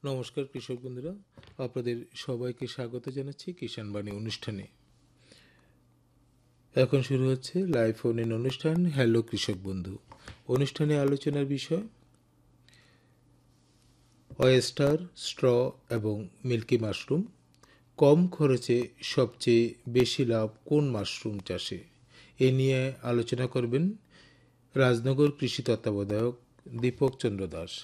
নমস্কার কৃষক বন্ধুরা, আপনাদের সবাইকে স্বাগত জানাচ্ছি কিষাণ বাণী অনুষ্ঠানে। এখন শুরু হচ্ছে লাইভ ফোন ইন অনুষ্ঠান হ্যালো কৃষক বন্ধু। অনুষ্ঠানে আলোচনার বিষয় ওয়েস্টার, স্ট্র এবং মিল্কি মাশরুম। কম খরচে সবচেয়ে বেশি লাভ কোন মাশরুম চাষে, এ নিয়ে আলোচনা করবেন রাজনগর কৃষি তত্ত্বাবধায়ক দীপক চন্দ্র দাস।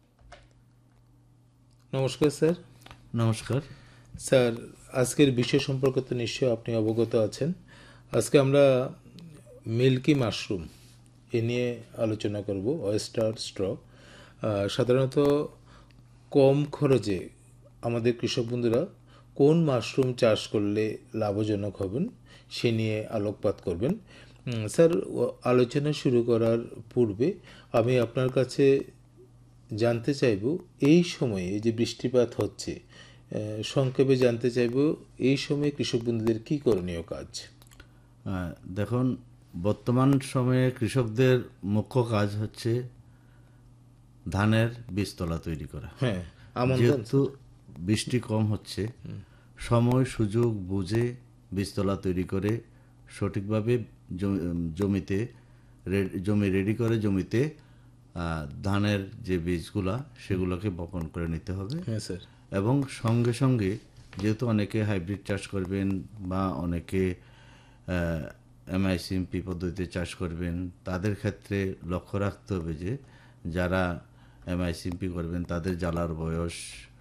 নমস্কার স্যার। নমস্কার। স্যার, আজকের বিষয় সম্পর্কে তো নিশ্চয়ই আপনি অবগত আছেন। আজকে আমরা মিল্কি মাশরুম এ নিয়ে আলোচনা করব, ওয়েস্টার, স্ট্র। সাধারণত কম খরচে আমাদের কৃষক বন্ধুরা কোন মাশরুম চাষ করলে লাভজনক হবেন সে নিয়ে আলোকপাত করবেন। স্যার, আলোচনা শুরু করার পূর্বে আমি আপনার কাছে জানতে চাইব, এই সময়ে যে বৃষ্টিপাত হচ্ছে, সংক্ষেপে জানতে চাইব এই সময়ে কৃষক বন্ধুদের কী করণীয় কাজ? দেখুন, বর্তমান সময়ে কৃষকদের মুখ্য কাজ হচ্ছে ধানের বীজতলা তৈরি করা। হ্যাঁ, আমন ধান। যেহেতু বৃষ্টি কম হচ্ছে, সময় সুযোগ বুঝে বীজতলা তৈরি করে সঠিকভাবে জমি রেডি করে জমিতে ধানের যে বীজগুলা সেগুলোকে বপন করে নিতে হবে। হ্যাঁ স্যার। এবং সঙ্গে সঙ্গে যেহেতু অনেকে হাইব্রিড চাষ করবেন বা অনেকে MICMP পদ্ধতিতে চাষ করবেন, তাদের ক্ষেত্রে লক্ষ্য রাখতে হবে যে যারা MICMP করবেন তাদের জ্বালার বয়স